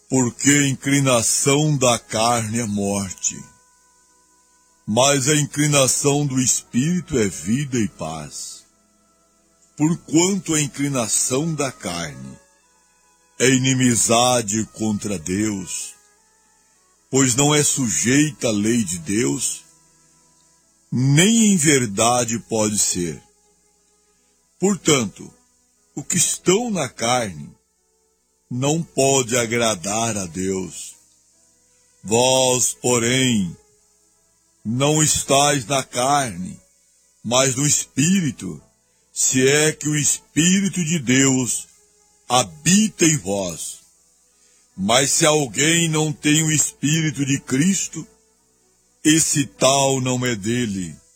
Porque a inclinação da carne é morte, mas a inclinação do espírito é vida e paz. Porquanto a inclinação da carne é inimizade contra Deus, pois não é sujeita à lei de Deus, nem em verdade pode ser. Portanto, o que estão na carne não pode agradar a Deus. Vós, porém, não estáis na carne, mas no Espírito, se é que o Espírito de Deus habita em vós. Mas se alguém não tem o Espírito de Cristo, esse tal não é dele.